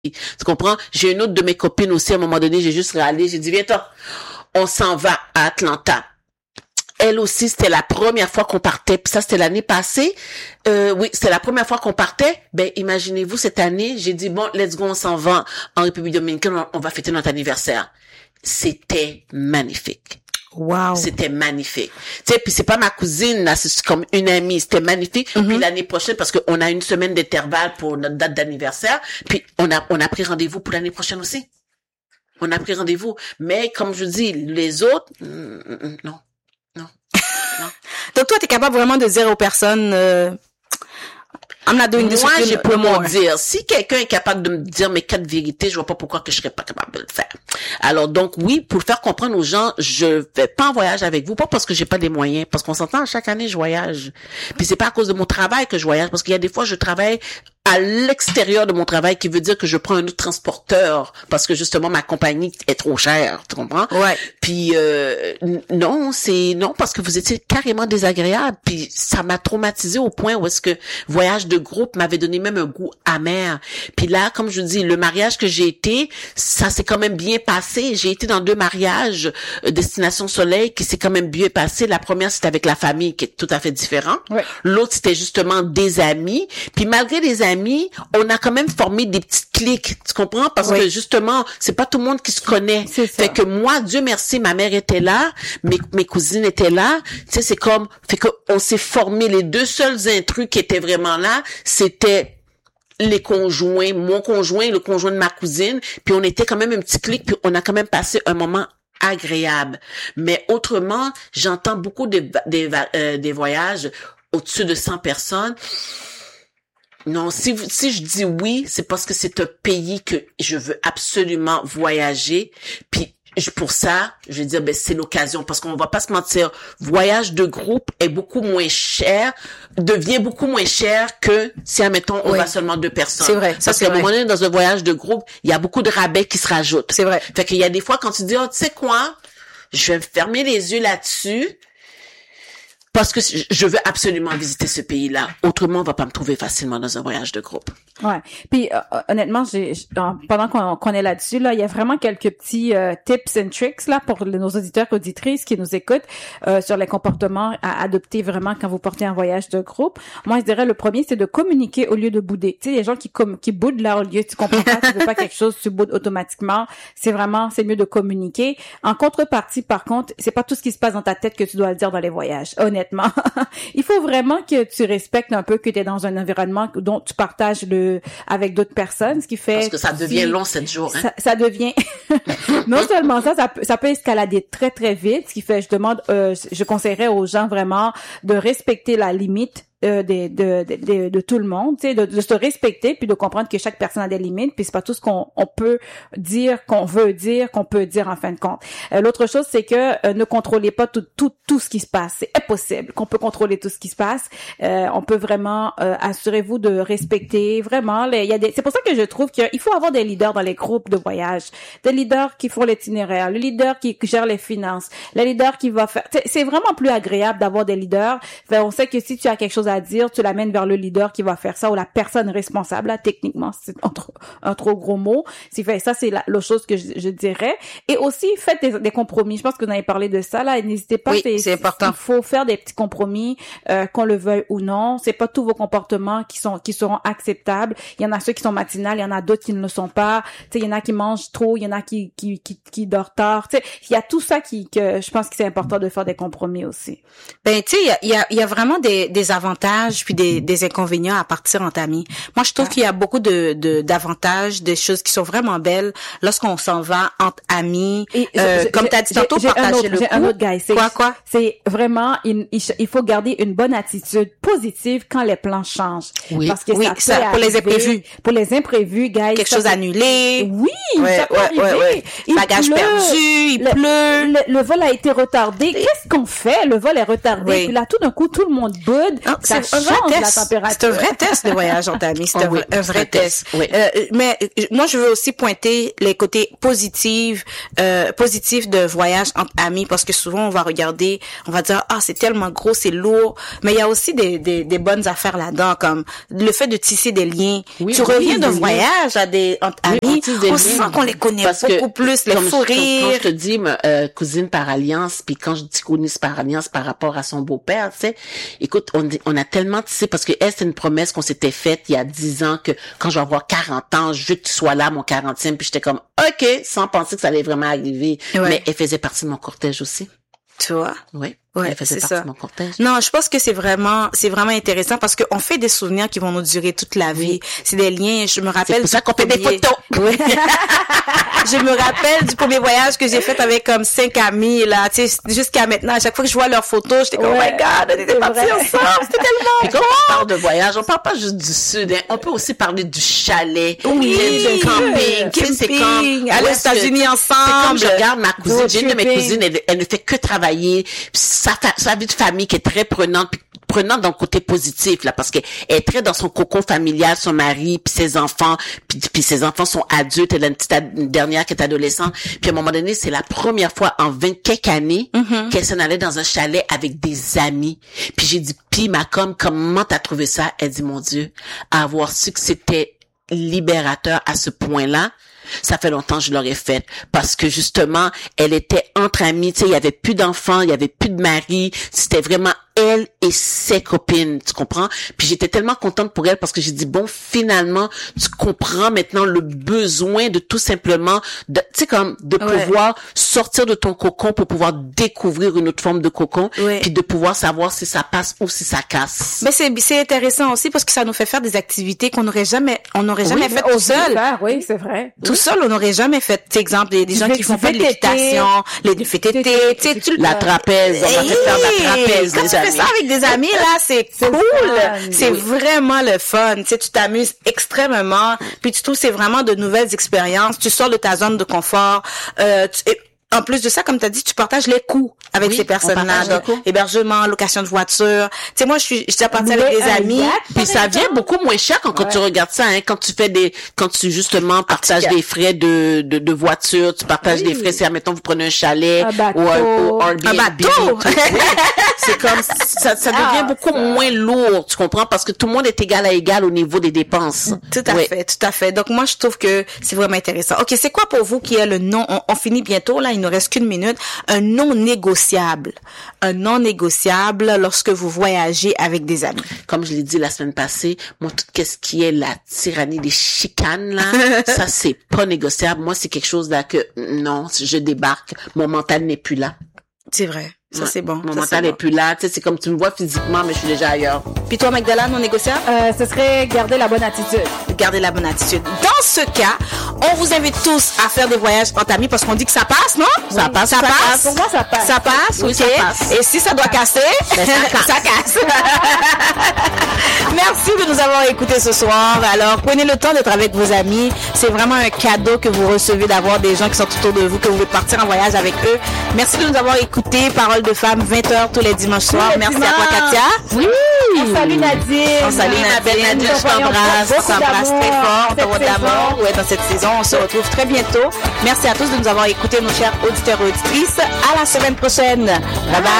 Tu comprends? J'ai une autre de mes copines aussi, à un moment donné, j'ai juste râlé, j'ai dit, viens-t'en, on s'en va à Atlanta. Elle aussi, c'était la première fois qu'on partait. Puis ça, c'était l'année passée. Oui, c'était la première fois qu'on partait. Ben, imaginez-vous, cette année, j'ai dit, bon, let's go, on s'en va en République dominicaine, on va fêter notre anniversaire. C'était magnifique. Wow. C'était magnifique. Tu sais, puis c'est pas ma cousine, là, c'est comme une amie. C'était magnifique. Puis l'année prochaine, parce qu'on a une semaine d'intervalle pour notre date d'anniversaire, puis on a pris rendez-vous pour l'année prochaine aussi. On a pris rendez-vous. Mais, comme je dis, les autres, non. Donc toi, t'es capable vraiment de dire aux personnes, I'm not doing this. Moi, j'ai pas mon dire. Si quelqu'un est capable de me dire mes 4 vérités, je vois pas pourquoi que je serais pas capable de le faire. Alors donc oui, pour faire comprendre aux gens, je vais pas en voyage avec vous, pas parce que j'ai pas les moyens, parce qu'on s'entend, chaque année je voyage. Puis c'est pas à cause de mon travail que je voyage, parce qu'il y a des fois je travaille à l'extérieur de mon travail, qui veut dire que je prends un autre transporteur parce que justement ma compagnie est trop chère, tu comprends? Ouais. Puis non, parce que vous étiez carrément désagréable, puis ça m'a traumatisé au point où est-ce que voyage de groupe m'avait donné même un goût amer. Puis là, comme je dis, le mariage que j'ai été, ça s'est quand même bien passé. J'ai été dans 2 mariages Destination Soleil qui s'est quand même bien passé. La première, c'était avec la famille qui est tout à fait différent. Ouais. L'autre, c'était justement des amis. Puis malgré les amis, on a quand même formé des petites cliques, tu comprends? Parce que justement, c'est pas tout le monde qui se connaît. C'est ça. Fait que moi, Dieu merci, ma mère était là, mes cousines étaient là. Tu sais, c'est comme, fait que on s'est formé. Les 2 seuls intrus qui étaient vraiment là, c'était les conjoints, mon conjoint, le conjoint de ma cousine. Puis on était quand même un petit clic, puis on a quand même passé un moment agréable. Mais autrement, j'entends beaucoup des voyages au-dessus de 100 personnes. Non, si je dis oui, c'est parce que c'est un pays que je veux absolument voyager. Puis pour ça, je vais dire, ben c'est l'occasion, parce qu'on va pas se mentir, voyage de groupe est beaucoup moins cher, devient beaucoup moins cher que si, admettons, on va seulement 2 personnes. C'est vrai. Parce qu'à un moment donné, dans un voyage de groupe, il y a beaucoup de rabais qui se rajoutent. C'est vrai. Fait qu'il y a des fois quand tu dis, oh, tu sais quoi, je vais me fermer les yeux là-dessus, parce que je veux absolument visiter ce pays-là. Autrement, on va pas me trouver facilement dans un voyage de groupe. Ouais. Puis honnêtement, pendant qu'on est là-dessus, là, il y a vraiment quelques petits tips and tricks là pour nos auditeurs et auditrices qui nous écoutent sur les comportements à adopter vraiment quand vous portez un voyage de groupe. Moi, je dirais le premier, c'est de communiquer au lieu de bouder. Tu sais, il y a des gens qui boudent là au lieu, tu comprends pas, tu veux pas quelque chose, tu boudes automatiquement. C'est mieux de communiquer. En contrepartie, par contre, c'est pas tout ce qui se passe dans ta tête que tu dois le dire dans les voyages. Honnêtement, il faut vraiment que tu respectes un peu que tu es dans un environnement dont tu partages avec d'autres personnes, ce qui fait... Parce que ça devient long 7 jours, hein. Ça devient... non seulement ça peut escalader très, très vite, ce qui fait, je conseillerais aux gens vraiment de respecter la limite de tout le monde, tu sais, de se respecter puis de comprendre que chaque personne a des limites, puis c'est pas tout ce qu'on peut dire, qu'on veut dire, qu'on peut dire en fin de compte. L'autre chose, c'est que ne contrôlez pas tout ce qui se passe. C'est impossible qu'on peut contrôler tout ce qui se passe. On peut vraiment assurez-vous de respecter vraiment c'est pour ça que je trouve qu'il faut avoir des leaders dans les groupes de voyage, des leaders qui font l'itinéraire, le leader qui gère les finances, le leader qui va faire, c'est vraiment plus agréable d'avoir des leaders. On sait que si tu as quelque chose à dire, tu l'amènes vers le leader qui va faire ça ou la personne responsable. Là, techniquement, c'est un trop gros mot. Ça, c'est la chose que je dirais. Et aussi, faites des compromis. Je pense que vous en avez parlé de ça. Là, n'hésitez pas. Oui, c'est important. Il faut faire des petits compromis, qu'on le veuille ou non. C'est pas tous vos comportements qui seront acceptables. Il y en a ceux qui sont matinales, il y en a d'autres qui ne le sont pas. Tu sais, il y en a qui mangent trop, il y en a qui dorment tard. Tu sais, il y a tout ça que je pense que c'est important de faire des compromis aussi. Ben, tu sais, il y a vraiment des avantages puis des inconvénients à partir entre amis. Moi, je trouve qu'il y a beaucoup d'avantages, des choses qui sont vraiment belles lorsqu'on s'en va entre amis. Comme tu as dit tantôt, partager le coup. J'ai un autre gars. Quoi? C'est vraiment, il faut garder une bonne attitude positive quand les plans changent. Oui. Parce que ça pour les imprévus. Pour les imprévus, guys. Quelque chose annulé. Oui, ça peut arriver. Il Bagage pleut. perdu, il pleut. Le vol a été retardé. Qu'est-ce qu'on fait? Le vol est retardé. Oui. Puis là, tout d'un coup, tout le monde boude. Ça C'est un vrai change la test. température. C'est un vrai test de voyage entre amis. C'est un vrai test. Oui. Mais moi, je veux aussi pointer les côtés positifs de voyage entre amis, parce que souvent, on va regarder, on va dire, c'est tellement gros, c'est lourd. Mais il y a aussi des bonnes affaires là-dedans, comme le fait de tisser des liens. Oui, tu reviens d'un voyage entre amis, on sent qu'on les connaît beaucoup plus, les fous rires. Quand je te dis cousine par alliance, puis quand je dis cousine par alliance par rapport à son beau-père, tu sais, écoute, on a tellement tissé, parce que elle, c'est une promesse qu'on s'était faite il y a 10 ans, que quand je vais avoir 40 ans, je veux que tu sois là, mon 40e, puis j'étais comme, OK, sans penser que ça allait vraiment arriver. Ouais. Mais elle faisait partie de mon cortège aussi. Tu vois? Oui. Ouais, elle faisait c'est partie ça. de mon cortège. Non, je pense que c'est vraiment intéressant, parce qu'on fait des souvenirs qui vont nous durer toute la vie. C'est des liens. Je me rappelle. C'est pour ça qu'on fait des photos. Oui. Je me rappelle du premier voyage que j'ai fait avec comme 5 amis, là, tu sais, jusqu'à maintenant. À chaque fois que je vois leurs photos, j'étais comme, oh my God, on était partis ensemble. C'était tellement Puis quand on parle de voyage, on parle pas juste du sud, hein. On peut aussi parler du chalet. Oui, du camping. Tu sais, c'est comme, aller aux États-Unis ensemble. C'est comme je regarde ma cousine. Road J'ai une de mes tripping. cousines, elle ne fait que travailler. Puis sa vie de famille qui est très prenante, puis prenante dans le côté positif, là, parce qu'elle est très dans son cocon familial, son mari, puis ses enfants, puis ses enfants sont adultes. Elle a une dernière qui est adolescente. Puis à un moment donné, c'est la première fois en 20 quelques années qu'elle s'en allait dans un chalet avec des amis. Puis j'ai dit, puis comment t'as trouvé ça? Elle dit, mon Dieu, avoir su que c'était libérateur à ce point-là, ça fait longtemps que je l'aurais faite, parce que justement, elle était entre amis, tu sais, il y avait plus d'enfants, il y avait plus de mari, c'était vraiment elle et ses copines, tu comprends? Puis j'étais tellement contente pour elle, parce que j'ai dit, bon, finalement, tu comprends maintenant le besoin de tout simplement, tu sais, comme de pouvoir sortir de ton cocon pour pouvoir découvrir une autre forme de cocon, puis de pouvoir savoir si ça passe ou si ça casse. Mais c'est intéressant aussi, parce que ça nous fait faire des activités qu'on n'aurait jamais fait tout seul. Oui, c'est vrai. Tout seul, on n'aurait jamais fait, tu sais, exemple, des gens qui font pas de l'équitation, les VTT, tu sais, la trapèze, on va faire de la trapèze, quand tu fais ça avec des amis, là, c'est cool. C'est vraiment le fun. Tu sais, tu t'amuses extrêmement, puis tu trouves c'est vraiment de nouvelles expériences. Tu sors de ta zone de confort. En plus de ça, comme tu as dit, tu partages les coûts avec ces personnes-là. Hébergement, location de voiture. Tu sais, moi, je suis partie avec des amis. Puis ça vient beaucoup moins cher quand tu regardes ça, hein. Quand tu justement partages des frais de voiture, tu partages des frais, si, admettons, vous prenez un chalet ou un Airbnb. Un bateau! C'est comme, ça devient beaucoup moins lourd, tu comprends? Parce que tout le monde est égal à égal au niveau des dépenses. Tout à fait. Donc, moi, je trouve que c'est vraiment intéressant. OK, c'est quoi pour vous qui est le non, on finit bientôt, là, il nous reste qu'une minute, un non négociable. Un non négociable lorsque vous voyagez avec des amis. Comme je l'ai dit la semaine passée, moi, tout ce qui est la tyrannie des chicanes, là, ça, c'est pas négociable. Moi, c'est quelque chose là que, non, je débarque, mon mental n'est plus là. C'est vrai. Ça, c'est bon. Mon mental n'est plus là. Tu sais, c'est comme tu me vois physiquement, mais je suis déjà ailleurs. Puis toi, Magdala, non négociable? Ce serait garder la bonne attitude. Garder la bonne attitude. Dans ce cas, on vous invite tous à faire des voyages entre amis, parce qu'on dit que ça passe, non? Ça passe. Ça passe. Pour moi, ça passe. Ça passe, oui, ok. ça passe. Et si ça doit casser, ça casse. Merci de nous avoir écoutés ce soir. Alors, prenez le temps d'être avec vos amis. C'est vraiment un cadeau que vous recevez d'avoir des gens qui sont autour de vous, que vous voulez partir en voyage avec eux. Merci de nous avoir écoutés. Parole de femme, 20h tous les dimanches soirs. Merci à toi, Katia. Oui. On salue Nadine. On salue Nadine. Je t'embrasse. On s'embrasse très fort. Dans votre amour. Ouais, dans cette saison. On se retrouve très bientôt. Merci à tous de nous avoir écoutés, nos chers auditeurs et auditrices. À la semaine prochaine. Bye bye.